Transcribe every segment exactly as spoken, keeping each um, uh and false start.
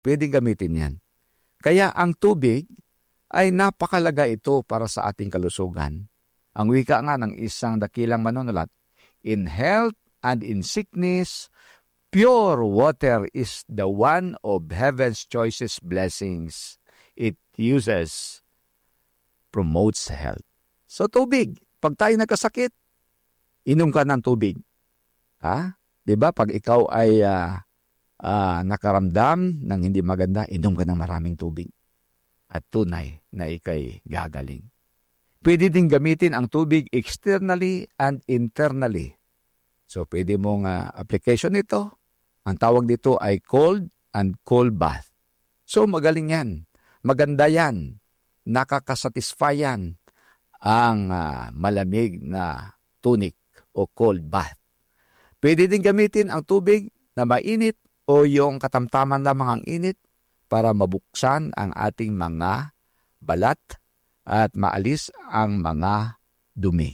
Pwedeng gamitin yan. Kaya ang tubig ay napakalaga ito para sa ating kalusugan. Ang wika nga ng isang dakilang manunulat, in health and in sickness, pure water is the one of heaven's choicest blessings. It uses, promotes health. So tubig, pag tayo nagkasakit, inom ka ng tubig. Ha? Diba? Pag ikaw ay uh, uh, nakaramdam ng hindi maganda, inom ka ng maraming tubig. At tunay na ikay gagaling. Pwede din gamitin ang tubig externally and internally. So, pwede mong uh, application ito. Ang tawag dito ay cold and cold bath. So, magaling yan. Maganda yan. Nakakasatisfy yan ang uh, malamig na tunic o cold bath. Pwede din gamitin ang tubig na mainit o yung katamtaman lamang ang init para mabuksan ang ating mga balat at maalis ang mga dumi.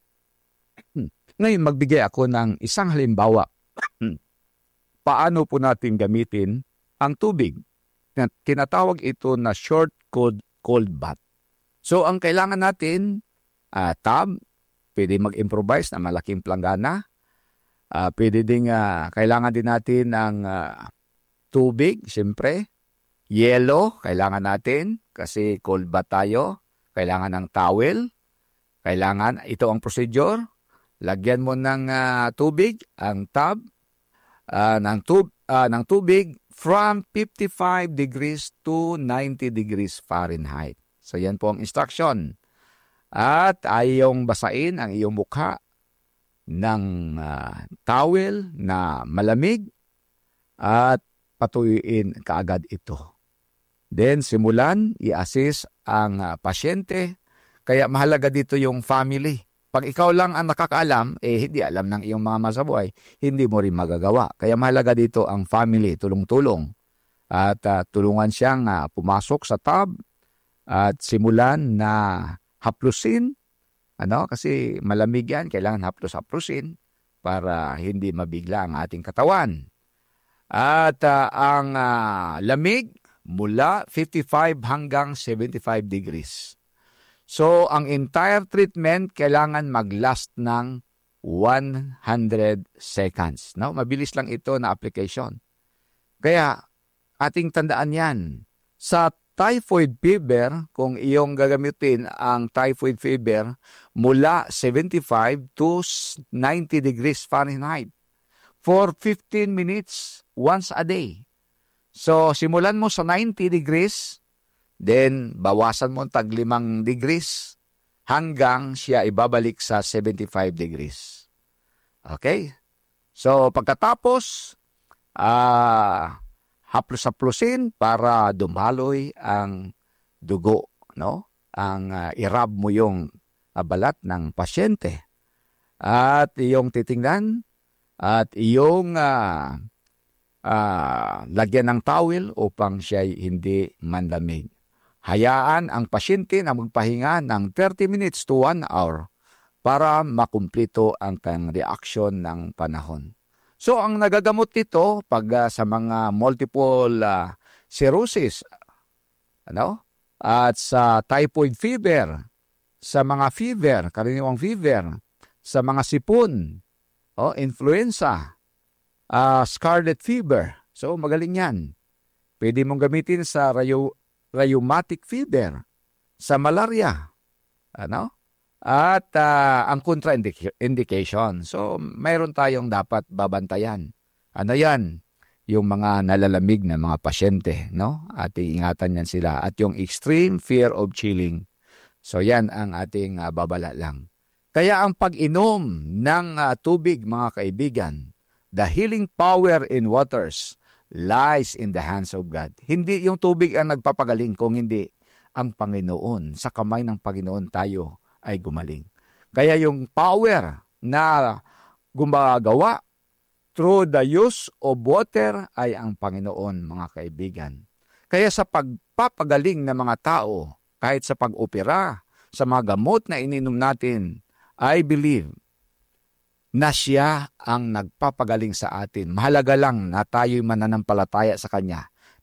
Ngayon, magbigay ako ng isang halimbawa. Paano po natin gamitin ang tubig? Tinatawag ito na short cold, cold bath. So, ang kailangan natin, uh, tub, pwede mag-improvise na malaking planggana. Uh, pwede din, uh, kailangan din natin ng uh, tubig, siyempre. Yelo, kailangan natin kasi cold bath tayo. Kailangan ng towel. Kailangan, ito ang procedure. Lagyan mo ng uh, tubig, ang tub, uh, ng, tub, uh, ng tubig from fifty-five degrees to ninety degrees Fahrenheit. So yan po ang instruction. At ayong basain ang iyong mukha ng uh, towel na malamig at patuyuin kaagad ito. Then simulan, i-assist ang uh, pasyente. Kaya mahalaga dito yung family. Pag ikaw lang ang nakakaalam, eh hindi alam ng iyong mga masabuhay, hindi mo rin magagawa. Kaya mahalaga dito ang family, tulong-tulong. At uh, tulungan siyang uh, pumasok sa tub at simulan na haplusin. Ano? Kasi malamig yan, kailangan haplos-haplusin para hindi mabigla ang ating katawan. At uh, ang uh, lamig, mula fifty-five hanggang seventy-five degrees. So, ang entire treatment kailangan mag-last ng one hundred seconds. No? Mabilis lang ito na application. Kaya, ating tandaan yan. Sa typhoid fever, kung iyong gagamitin ang typhoid fever, mula seventy-five to ninety degrees Fahrenheit for fifteen minutes once a day. So, simulan mo sa ninety degrees, then bawasan mo tag limang degrees hanggang siya ibabalik sa seventy-five degrees. Okay? So, pagkatapos, ah, haplos-haplosin para dumaloy ang dugo, no? Ang uh, i-rub mo yung uh, balat ng pasyente. At iyong titingnan at iyong uh, Uh, lagyan ng towel upang siya hindi manlamig. Hayaan ang pasyente na magpahinga ng thirty minutes to one hour para makumplito ang kanyang reaction ng panahon. So, ang nagagamot nito pag uh, sa mga multiple uh, cirrhosis, ano? At sa typhoid fever, sa mga fever, karaniwang fever, sa mga sipon, oh, influenza, Uh, scarlet fever. So, magaling yan. Pwede mong gamitin sa rheum- rheumatic fever, sa malaria, ano? At uh, ang contraindication. So, mayroon tayong dapat babantayan. Ano yan? Yung mga nalalamig na mga pasyente, no? At iingatan yan sila. At yung extreme fear of chilling. So, yan ang ating uh, babala lang. Kaya ang pag-inom ng uh, tubig, mga kaibigan, the healing power in waters lies in the hands of God. Hindi yung tubig ang nagpapagaling, kung hindi ang Panginoon. Sa kamay ng Panginoon tayo ay gumaling. Kaya yung power na gumagawa through the use of water ay ang Panginoon, mga kaibigan. Kaya sa pagpapagaling ng mga tao, kahit sa pag-opera, sa mga gamot na ininom natin, I believe na siya ang nagpapagaling sa atin. Mahalaga lang na tayo'y mananampalataya sa Kanya.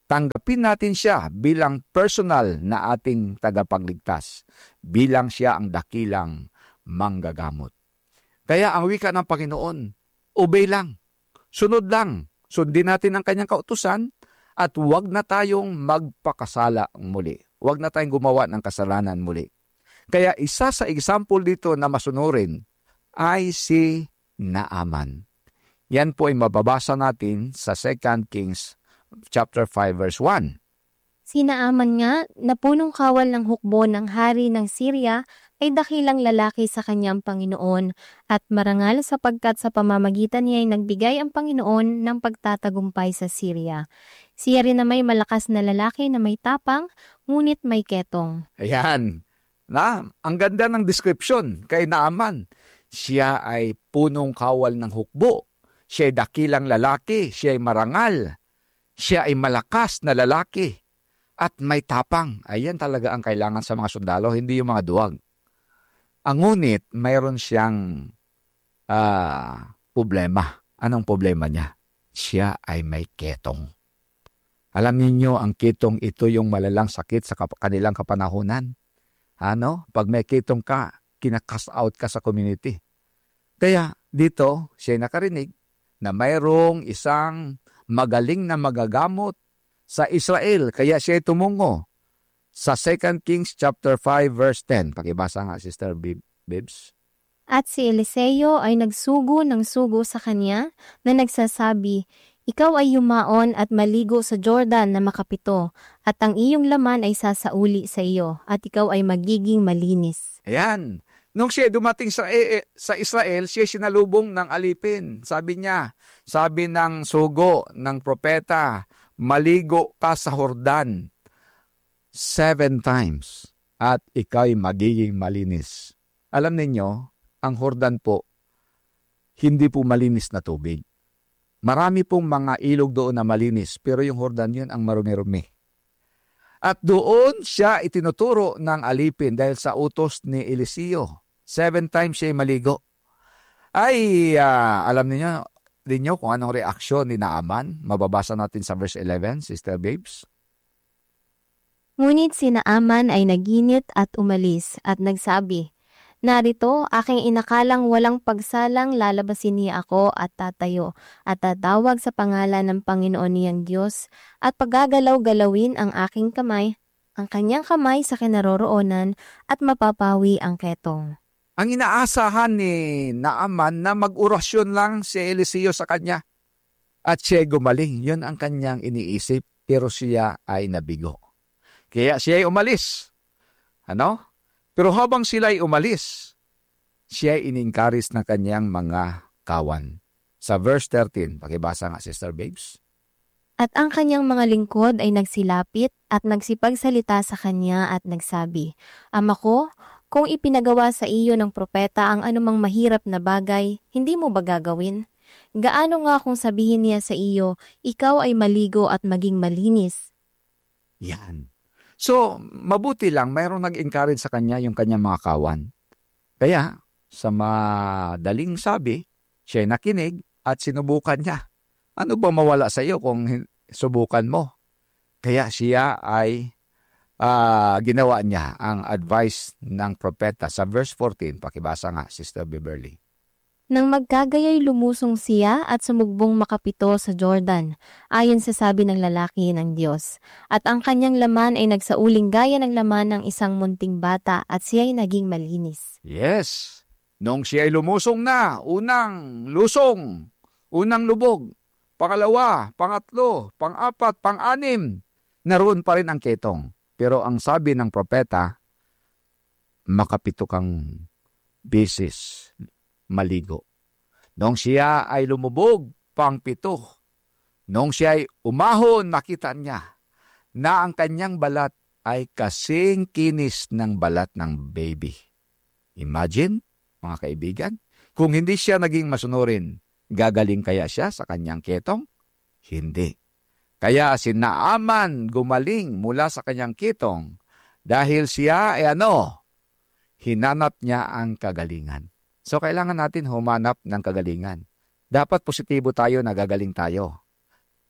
Tanggapin natin siya bilang personal na ating tagapagligtas, bilang siya ang dakilang manggagamot. Kaya ang wika ng Panginoon, obey lang, sunod lang, sundin natin ang kanyang kautusan at huwag na tayong magpakasala muli. Huwag na tayong gumawa ng kasalanan muli. Kaya isa sa example dito na masunurin ay si Naaman. Yan po ay mababasa natin sa Second Kings chapter five verse one. Si Naaman nga, na punong kawal ng hukbo ng hari ng Syria, ay dakilang lalaki sa kanyang Panginoon at marangal sapagkat sa pamamagitan niya ay nagbigay ang Panginoon ng pagtatagumpay sa Syria. Siya rin na may malakas na lalaki na may tapang, ngunit may ketong. Ayan. Na, ang ganda ng description kay Naaman. Siya ay punong kawal ng hukbo. Siya ay dakilang lalaki. Siya ay marangal. Siya ay malakas na lalaki. At may tapang. Ayan talaga ang kailangan sa mga sundalo, hindi yung mga duwag. Ang ngunit, mayroon siyang uh, problema. Anong problema niya? Siya ay may ketong. Alam niyo ang ketong ito yung malalang sakit sa kap- kanilang kapanahunan. Ano? Pag may ketong ka, kinakas out ka sa community. Kaya dito, siya nakarinig na mayroong isang magaling na magagamot sa Israel. Kaya siya tumungo sa Second Kings chapter five verse ten. Pakibasa nga, Sister Bibs. At si Eliseo ay nagsugo ng sugo sa kanya na nagsasabi, ikaw ay yumaon at maligo sa Jordan na makapito, at ang iyong laman ay sasauli sa iyo, at ikaw ay magiging malinis. Ayan. Nung siya dumating sa, eh, sa Israel, siya sinalubong ng alipin. Sabi niya, sabi ng sugo ng propeta, maligo ka sa Jordan seven times at ikaw'y magiging malinis. Alam ninyo, ang Jordan po, hindi po malinis na tubig. Marami pong mga ilog doon na malinis, pero yung Jordan yun ang marumi-rumi. At doon siya itinuturo ng alipin dahil sa utos ni Eliseo. Seven times siya maligo. Ay, uh, alam niyo ninyo kung anong reaksyon ni Naaman? Mababasa natin sa verse eleven, Sister Babes. Ngunit si Naaman ay naginit at umalis at nagsabi, narito, aking inakalang walang pagsalang lalabasin niya ako at tatayo at tatawag sa pangalan ng Panginoon niyang Diyos at paggagalaw-galawin ang aking kamay, ang kanyang kamay sa kinaroroonan at mapapawi ang ketong. Ang inaasahan ni Naaman na mag-orasyon lang si Eliseo sa kanya at siya gumaling. Yun ang kanyang iniisip, pero siya ay nabigo. Kaya siya ay umalis. Ano? Pero habang sila ay umalis, siya ay in-encourage ng kanyang mga kawan. Sa verse thirteen, pakibasa nga, Sister Babes. At ang kanyang mga lingkod ay nagsilapit at nagsipagsalita sa kanya at nagsabi, Ama ko, kung ipinagawa sa iyo ng propeta ang anumang mahirap na bagay, hindi mo ba gagawin? Gaano nga kung sabihin niya sa iyo, ikaw ay maligo at maging malinis? Yan. So, mabuti lang, mayroong nag-encourage sa kanya yung kanyang mga kawan. Kaya, sa madaling sabi, siya nakinig at sinubukan niya. Ano ba mawala sa iyo kung subukan mo? Kaya siya ay uh, ginawa niya ang advice ng propeta sa verse fourteen. Pakibasa nga, Sister Beverly. Nang magkagayay lumusong siya at sumugbong makapito sa Jordan, ayon sa sabi ng lalaki ng Diyos. At ang kanyang laman ay nagsauling gaya ng laman ng isang munting bata at siya ay naging malinis. Yes. Nung siya ay lumusong na, unang lusong, unang lubog, pangalawa, pangatlo, pang-apat, pang-anim, naroon pa rin ang ketong. Pero ang sabi ng propeta, makapito kang beses maligo. Nung siya ay lumubog, pang pito. Nung siya ay umahon, nakita niya na ang kanyang balat ay kasing kinis ng balat ng baby. Imagine, mga kaibigan, kung hindi siya naging masunurin, gagaling kaya siya sa kanyang ketong? Hindi. Kaya si Naaman gumaling mula sa kanyang ketong dahil siya ay ano, hinanap niya ang kagalingan. So, kailangan natin humanap ng kagalingan. Dapat positibo tayo na gagaling tayo.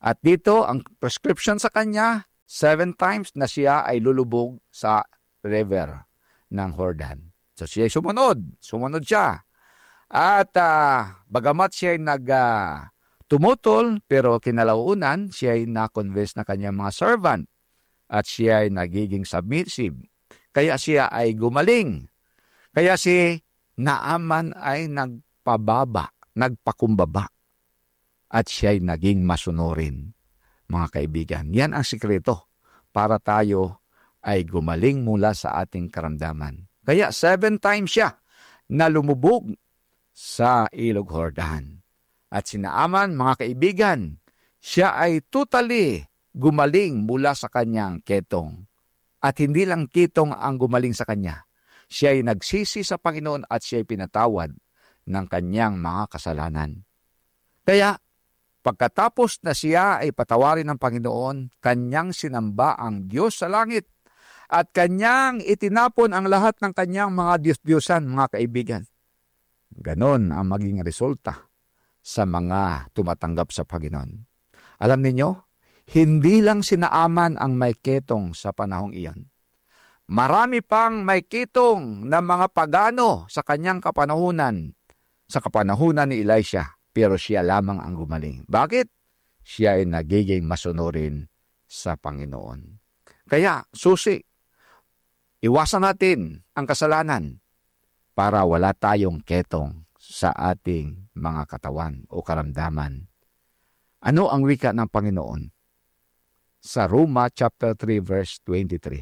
At dito, ang prescription sa kanya, seven times na siya ay lulubog sa river ng Jordan. So siya ay sumunod. Sumunod siya. At uh, bagamat siya ay nag, uh, tumutol, pero kinalaunan, siya ay na-convince na kanyang mga servant. At siya ay nagiging submissive. Kaya siya ay gumaling. Kaya si Naaman ay nagpababa, nagpakumbaba. At siya ay naging masunurin, mga kaibigan. Yan ang sikreto para tayo ay gumaling mula sa ating karamdaman. Kaya seven times siya na lumubog sa Ilog Jordan. At si Naaman, mga kaibigan, siya ay totally gumaling mula sa kanyang ketong. At hindi lang ketong ang gumaling sa kanya. Siya ay nagsisi sa Panginoon at siya ay pinatawad ng kanyang mga kasalanan. Kaya, pagkatapos na siya ay patawarin ng Panginoon, kanyang sinamba ang Diyos sa langit at kanyang itinapon ang lahat ng kanyang mga Diyos-Diyosan, mga kaibigan. Ganon ang maging resulta sa mga tumatanggap sa Panginoon. Alam ninyo, hindi lang si Naaman ang may ketong sa panahong iyon. Marami pang may ketong na mga pagano sa kanyang kapanahunan, sa kapanahunan ni Elisha. Pero siya lamang ang gumaling. Bakit? Siya ay nagiging masunurin sa Panginoon. Kaya, susi, iwasan natin ang kasalanan para wala tayong ketong sa ating mga katawan o karamdaman. Ano ang wika ng Panginoon? Sa Roma chapter three verse twenty-three.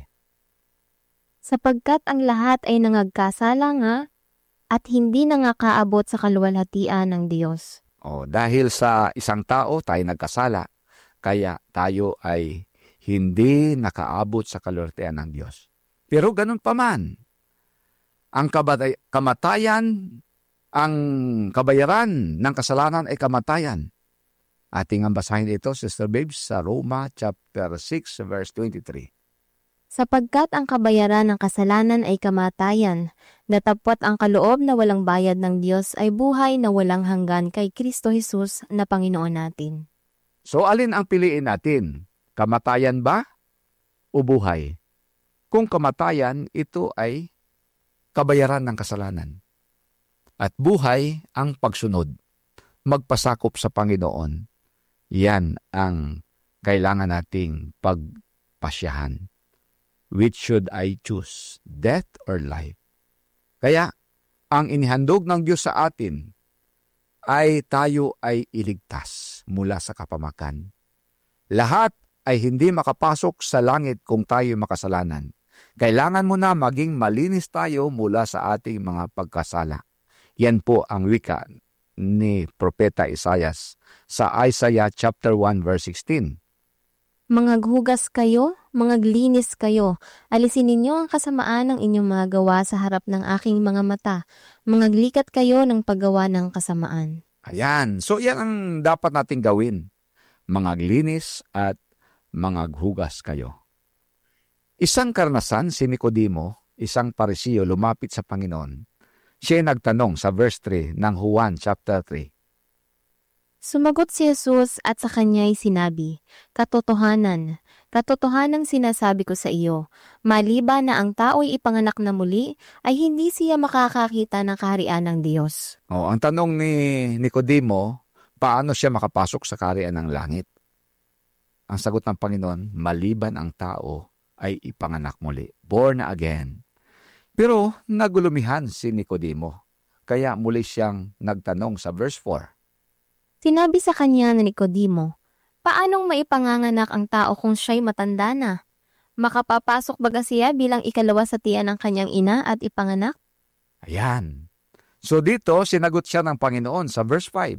Sapagkat ang lahat ay nangagkasala nga at hindi nangakaabot sa kaluwalhatian ng Diyos. O, dahil sa isang tao tayo nagkasala, kaya tayo ay hindi nakaabot sa kaluwalhatian ng Diyos. Pero ganun pa man, ang kabatay, kamatayan, ang kabayaran ng kasalanan ay kamatayan. Ating ang basahin ito, Sister Babes, sa Roma chapter six verse twenty-three. Sapagkat ang kabayaran ng kasalanan ay kamatayan, datapwat ang kaloob na walang bayad ng Diyos ay buhay na walang hanggan kay Kristo Jesus na Panginoon natin. So alin ang piliin natin? Kamatayan ba o buhay? Kung kamatayan, ito ay kabayaran ng kasalanan. At buhay ang pagsunod, magpasakop sa Panginoon. Yan ang kailangan nating pagpasyahan. Which should I choose? Death or life? Kaya, ang inihandog ng Diyos sa atin ay tayo ay iligtas mula sa kapamakan. Lahat ay hindi makapasok sa langit kung tayo makasalanan. Kailangan mo na maging malinis tayo mula sa ating mga pagkasala. Yan po ang wika ni Propeta Isaias sa Isaiah chapter one verse sixteen. Mangaghugas kayo, mangaglinis kayo. Alisin ninyo ang kasamaan ng inyong mga gawa sa harap ng aking mga mata. Mangaglikat kayo ng paggawa ng kasamaan. Ayan. So yan ang dapat nating gawin. Mangaglinis at mangaghugas kayo. Isang karanasan, si Nicodemo, isang Parisiyo, lumapit sa Panginoon. Siya nagtanong sa verse three ng Juan chapter three. Sumagot si Jesus at sa kanya'y sinabi, Katotohanan, katotohanang sinasabi ko sa iyo, maliban na ang tao'y ipanganak na muli, ay hindi siya makakakita ng kaharian ng Diyos. Oh, ang tanong ni Nicodemo, paano siya makapasok sa kaharian ng langit? Ang sagot ng Panginoon, maliban ang tao ay ipanganak muli, born again. Pero nagulumihan si Nicodemo, kaya muli siyang nagtanong sa verse four. Sinabi sa kanya na Nicodemo, paanong maipanganganak ang tao kung siya'y matanda na? Makapapasok baga siya bilang ikalawa sa tiyan ng kanyang ina at ipanganak? Ayan. So dito, sinagot siya ng Panginoon sa verse five.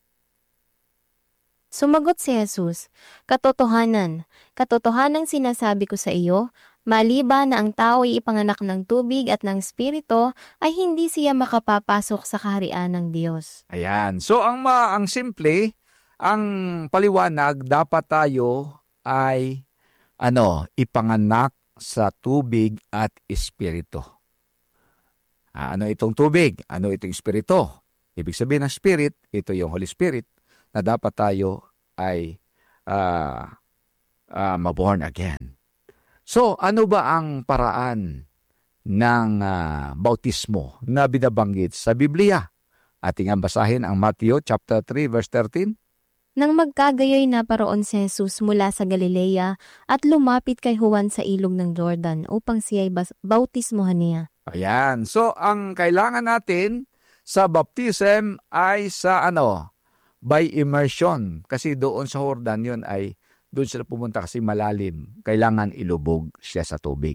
Sumagot si Jesus, Katotohanan, katotohanang sinasabi ko sa iyo, maliban na ang tao ay ipanganak ng tubig at ng espiritu, ay hindi siya makapapasok sa kaharian ng Diyos. Ayan. So ang ma ang simple, ang paliwanag, dapat tayo ay ano, ipanganak sa tubig at espiritu. Ah, ano itong tubig? Ano itong espiritu? Ibig sabihin ng spirit, ito yung Holy Spirit, na dapat tayo ay uh, uh, maborn again. So, ano ba ang paraan ng uh, bautismo na binabanggit sa Biblia? Ating ang basahin ang Matthew chapter three verse thirteen. Nang magkagayoy naparoon si Jesus mula sa Galilea at lumapit kay Juan sa ilog ng Jordan upang siya'y bas- bautismohan niya. Ayan. So, ang kailangan natin sa baptism ay sa ano? By immersion. Kasi doon sa Jordan yun ay doon sila pumunta kasi malalim. Kailangan ilubog siya sa tubig.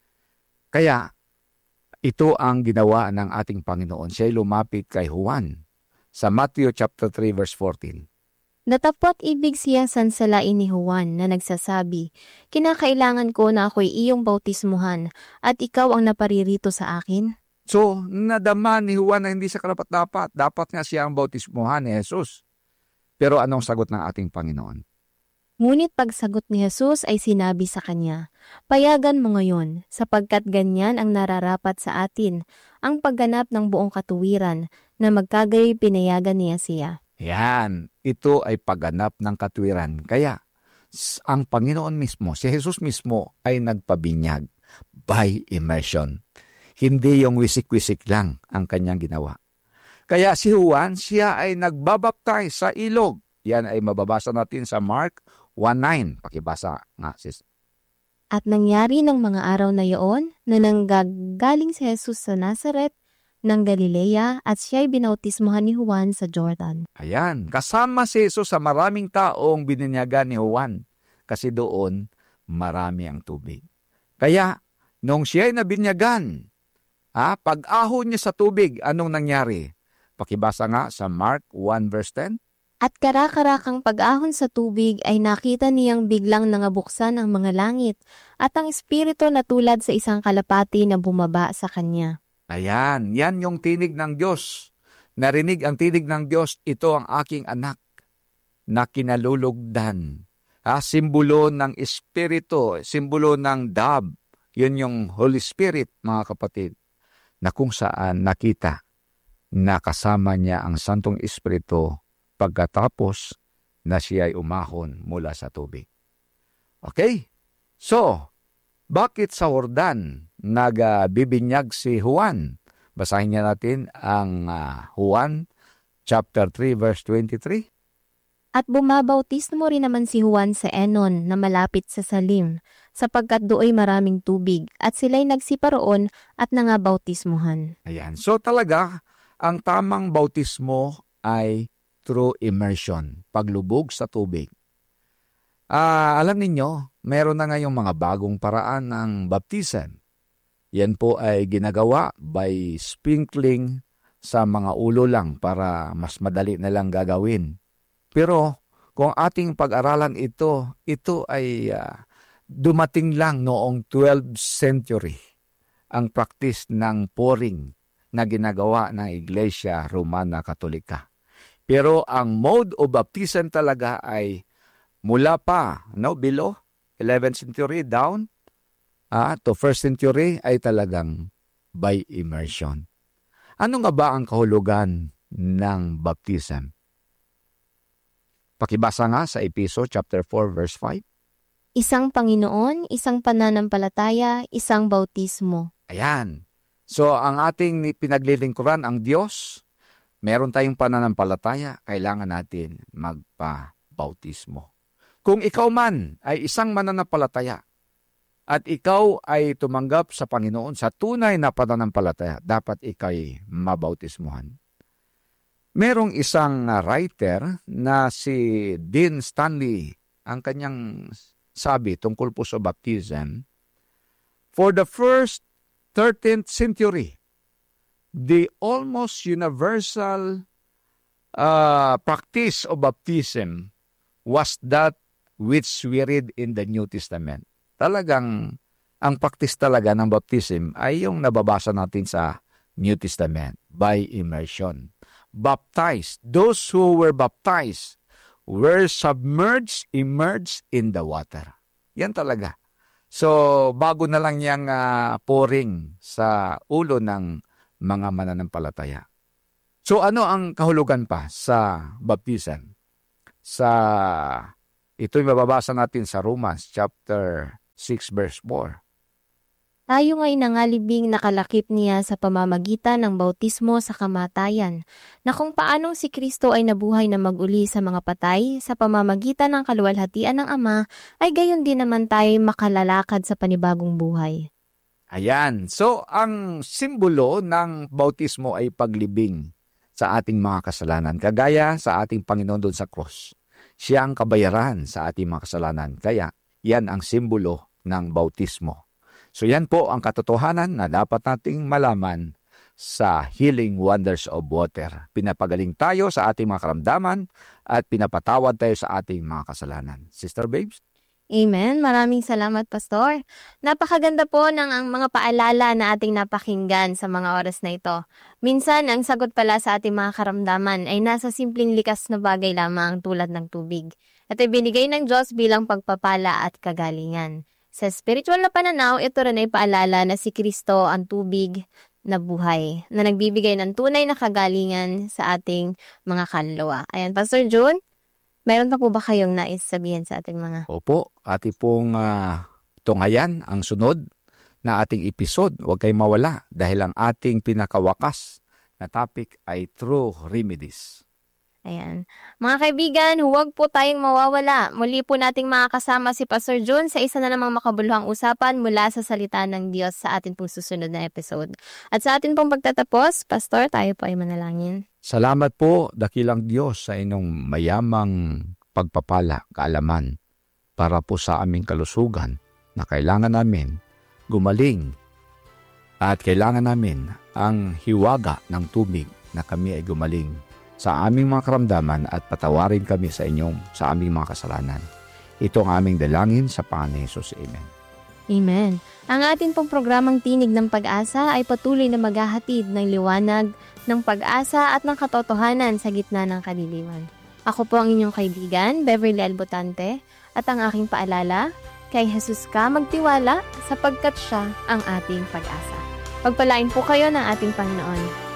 Kaya, ito ang ginawa ng ating Panginoon. Siya'y lumapit kay Juan sa Matthew chapter three verse fourteen. Natapot ibig siyang sansalain ni Juan na nagsasabi, kinakailangan ko na ako'y iyong bautismuhan at ikaw ang naparirito sa akin. So, nadama ni Juan na hindi sa karapat-dapat. Dapat nga siya ang bautismuhan ni Jesus. Pero anong sagot ng ating Panginoon? Ngunit pagsagot ni Jesus ay sinabi sa kanya, payagan mo ngayon, sapagkat ganyan ang nararapat sa atin, ang pagganap ng buong katuwiran na magkagayoy pinayagan niya siya. Yan, ito ay pagganap ng katwiran. Kaya, ang Panginoon mismo, si Jesus mismo ay nagpabinyag by immersion. Hindi yung wisik-wisik lang ang kanyang ginawa. Kaya si Juan, siya ay nagbabaptize sa ilog. Yan ay mababasa natin sa Mark one nine. Pakibasa nga, sis. At nangyari ng mga araw na iyon na nanggagaling si Jesus sa Nazaret ng Galilea at siya'y binautismohan ni Juan sa Jordan. Ayan, kasama si Jesus sa maraming taong bininyagan ni Juan kasi doon marami ang tubig. Kaya, nung siya'y nabinyagan, ah, pag-ahon niya sa tubig, anong nangyari? Pakibasa nga sa Mark one verse ten. At karakarakang pag-ahon sa tubig ay nakita niyang biglang nangabuksan ang mga langit at ang Espiritu na tulad sa isang kalapati na bumaba sa kanya. Ayan, yan yung tinig ng Diyos. Narinig ang tinig ng Diyos, ito ang aking anak na kinalulugdan. Ha, simbolo ng Espiritu, simbolo ng dove. Yun yung Holy Spirit, mga kapatid, na kung saan nakita na kasama niya ang Santong Espiritu pagkatapos na siya ay umahon mula sa tubig. Okay? So, bakit sa Jordan nagbibinyag si Juan? Basahin niya natin ang uh, Juan chapter three verse twenty-three. At bumabautismo rin naman si Juan sa Enon na malapit sa Salim, sapagkat dooy maraming tubig at sila'y nagsiparoon at nangabautismuhan. Ayan. So talaga, ang tamang bautismo ay through immersion, paglubog sa tubig. Ah, alam ninyo, meron na ngayong mga bagong paraan ng baptism. Yan po ay ginagawa by sprinkling sa mga ulo lang para mas madali na lang gagawin. Pero kung ating pag-aralan ito, ito ay uh, dumating lang noong twelfth century. Ang practice ng pouring na ginagawa ng Iglesia Romana Katolika. Pero ang mode of baptism talaga ay mula pa, no, below eleventh century down ah, to first century ay talagang by immersion. Ano nga ba ang kahulugan ng baptism? Pakibasa nga sa Efeso chapter four verse five. Isang Panginoon, isang pananampalataya, isang bautismo. Ayan. So ang ating pinaglilingkuran ang Diyos, meron tayong pananampalataya, kailangan natin magpa-bautismo. Kung ikaw man ay isang mananampalataya at ikaw ay tumanggap sa Panginoon sa tunay na pananampalataya, dapat ikay mabautismuhan. Merong isang writer na si Dean Stanley, ang kanyang sabi tungkol po sa baptism, for the first thirteenth century, the almost universal uh, practice of baptism was that which we read in the New Testament. Talagang, ang practice talaga ng baptism ay yung nababasa natin sa New Testament by immersion. Baptized, those who were baptized were submerged, immersed in the water. Yan talaga. So, bago na lang yung uh, pouring sa ulo ng mga mananampalataya. So, ano ang kahulugan pa sa baptism? Sa Ito'y mababasa natin sa Romans chapter six verse four. Tayo nga'y nangalibing nakalakip niya sa pamamagitan ng bautismo sa kamatayan, na kung paanong si Kristo ay nabuhay na maguli sa mga patay sa pamamagitan ng kaluwalhatian ng Ama, ay gayon din naman tayo makalalakad sa panibagong buhay. Ayan. So, ang simbolo ng bautismo ay paglibing sa ating mga kasalanan. Kagaya sa ating Panginoon doon sa cross. Siya ang kabayaran sa ating mga kasalanan. Kaya, yan ang simbolo ng bautismo. So yan po ang katotohanan na dapat nating malaman sa Healing Wonders of Water. Pinapagaling tayo sa ating mga karamdaman at pinapatawad tayo sa ating mga kasalanan. Sister Babes? Amen. Maraming salamat, Pastor. Napakaganda po ng ang mga paalala na ating napakinggan sa mga oras na ito. Minsan, ang sagot pala sa ating mga karamdaman ay nasa simpleng likas na bagay lamang tulad ng tubig. At ibinigay ng Diyos bilang pagpapala at kagalingan. Sa spiritual na pananaw, ito rin ay paalala na si Kristo ang tubig na buhay, na nagbibigay ng tunay na kagalingan sa ating mga kaluluwa. Ayan, Pastor June, mayroon pa po ba kayong nais sabihin sa ating mga... Opo, ati pong uh, tungayan ang sunod na ating episode. Huwag kayong mawala dahil ang ating pinakawakas na topic ay True Remedies. Ayan. Mga kaibigan, huwag po tayong mawawala. Muli po nating makakasama si Pastor June sa isa na namang makabuluhang usapan mula sa salita ng Diyos sa atin pong susunod na episode. At sa atin pong pagtatapos, Pastor, tayo po ay manalangin. Salamat po, dakilang Diyos, sa inyong mayamang pagpapala, kaalaman, para po sa aming kalusugan na kailangan namin gumaling at kailangan namin ang hiwaga ng tubig na kami ay gumaling sa aming mga karamdaman at patawarin kami sa inyong sa aming mga kasalanan. Ito ang aming dalangin sa pangalan ni Jesus. Amen. Amen. Ang ating pong programang Tinig ng Pag-asa ay patuloy na maghahatid ng liwanag, ng pag-asa at ng katotohanan sa gitna ng kadiliman. Ako po ang inyong kaibigan, Beverly Albotante, at ang aking paalala, kay Jesus ka magtiwala sapagkat siya ang ating pag-asa. Pagpalain po kayo ng ating Panginoon.